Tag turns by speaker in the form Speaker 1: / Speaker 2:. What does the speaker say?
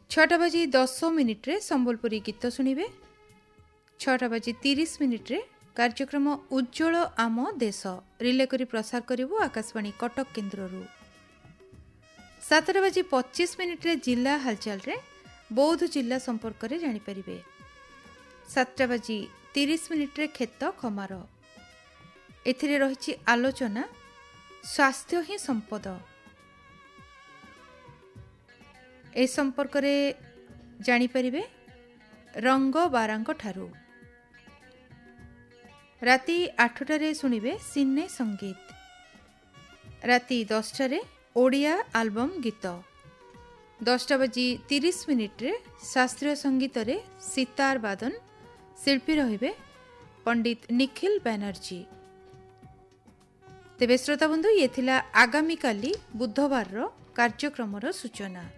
Speaker 1: 6:10 ସମ୍ବଲପୁରୀ ଗୀତ ଶୁଣିବେ। 6:30 କାର୍ଯ୍ୟକ୍ରମ ଉଜ୍ଜଳ ଆମ ଦେଶ ରିଲେ କରି ପ୍ରସାର କରିବୁ ଆକାଶବାଣୀ କଟକ କେନ୍ଦ୍ରରୁ। 7:25 ଜିଲ୍ଲା ହାଲଚାଲରେ ବୌଦ୍ଧ ଜିଲ୍ଲା ସମ୍ପର୍କରେ ଜାଣିପାରିବେ। 7:30 କ୍ଷେତ ଖମାର, ଏଥିରେ ରହିଛି ଆଲୋଚନା ସ୍ୱାସ୍ଥ୍ୟ ହିଁ ସମ୍ପଦ। ଏ ସମ୍ପର୍କରେ ଜାଣିପାରିବେ ରଙ୍ଗ ବାରାଙ୍କ ଠାରୁ। ରାତି 8ଟାରେ ଶୁଣିବେ ସିନେ ସଙ୍ଗୀତ। ରାତି 10ଟାରେ ଓଡ଼ିଆ ଆଲବମ୍ ଗୀତ। 10:30 ଶାସ୍ତ୍ରୀୟ ସଙ୍ଗୀତରେ ସିତାର ବାଦନ, ଶିଳ୍ପୀ ରହିବେ ପଣ୍ଡିତ ନିଖିଲ ବ୍ୟାନର୍ଜୀ। ତେବେ ଶ୍ରୋତାବନ୍ଧୁ, ଇଏ ଥିଲା ଆଗାମୀକାଲି ବୁଧବାରର କାର୍ଯ୍ୟକ୍ରମର ସୂଚନା।